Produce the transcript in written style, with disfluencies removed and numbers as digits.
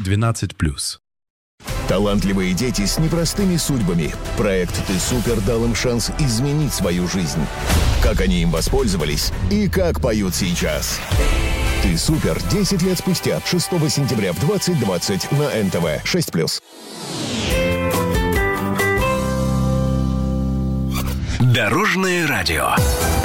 12+. Талантливые дети с непростыми судьбами. Проект «Ты супер» дал им шанс изменить свою жизнь. Как они им воспользовались и как поют сейчас. «Ты супер» 10 лет спустя, 6 сентября в 20:20 на НТВ 6+. Дорожное радио.